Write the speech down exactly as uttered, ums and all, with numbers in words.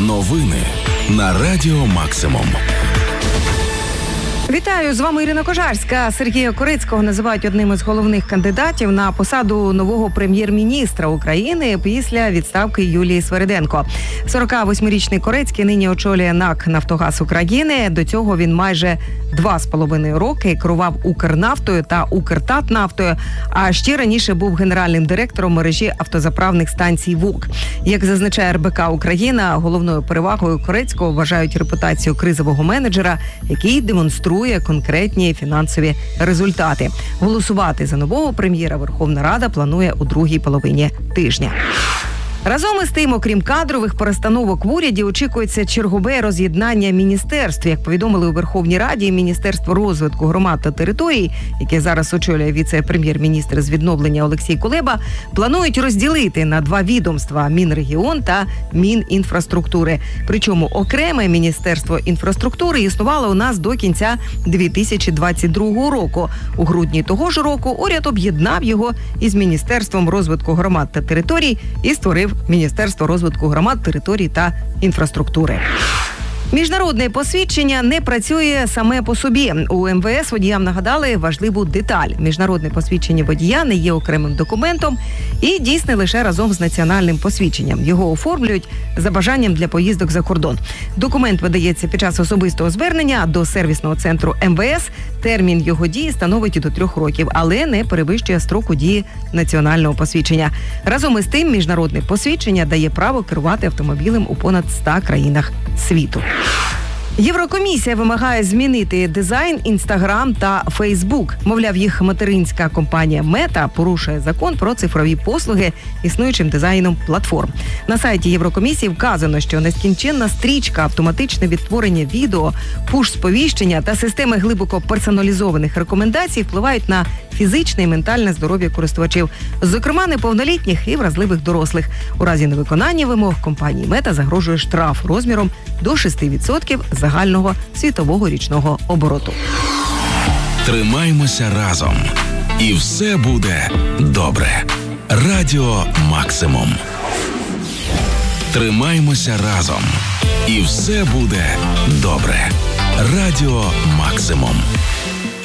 Новини на Радіо Максимум. Вітаю, з вами Ірина Кожарська. Сергія Корецького називають одним із головних кандидатів на посаду нового прем'єр-міністра України після відставки Юлії Свериденко. сорокавосьмирічний Корецький нині очолює НАК «Нафтогаз України». До цього він майже два з половиною роки керував Укрнафтою та Укртатнафтою, а ще раніше був генеральним директором мережі автозаправних станцій ВУК. Як зазначає ар бе ка Україна, головною перевагою Корецького вважають репутацію кризового менеджера, який демонструє конкретні фінансові результати. Голосувати за нового прем'єра Верховна Рада планує у другій половині тижня. Разом із тим, окрім кадрових перестановок в уряді, очікується чергове роз'єднання міністерств. Як повідомили у Верховній Раді, Міністерство розвитку громад та територій, яке зараз очолює віце-прем'єр-міністр з відновлення Олексій Кулеба, планують розділити на два відомства – Мінрегіон та Мінінфраструктури. Причому окреме Міністерство інфраструктури існувало у нас до кінця дві тисячі двадцять другого року. У грудні того ж року уряд об'єднав його із Міністерством розвитку громад та територій і створив Міністерство розвитку громад, територій та інфраструктури. Міжнародне посвідчення не працює саме по собі. У ем ве ес водіям нагадали важливу деталь. Міжнародне посвідчення водія не є окремим документом і дійсне лише разом з національним посвідченням. Його оформлюють за бажанням для поїздок за кордон. Документ видається під час особистого звернення до сервісного центру ем ве ес. Термін його дії становить до трьох років, але не перевищує строку дії національного посвідчення. Разом із тим, міжнародне посвідчення дає право керувати автомобілем у понад ста країнах світу. Єврокомісія вимагає змінити дизайн Інстаграм та Фейсбук. Мовляв, їх материнська компанія Мета порушує закон про цифрові послуги існуючим дизайном платформ. На сайті Єврокомісії вказано, що нескінченна стрічка, автоматичне відтворення відео, пуш-сповіщення та системи глибоко персоналізованих рекомендацій впливають на фізичне і ментальне здоров'я користувачів, зокрема неповнолітніх і вразливих дорослих. У разі невиконання вимог компанії Мета загрожує штраф розміром до шести відсотків загального світового річного обороту. Тримаймося разом. І все буде добре. Радіо Максимум. Тримаймося разом. І все буде добре. Радіо Максимум.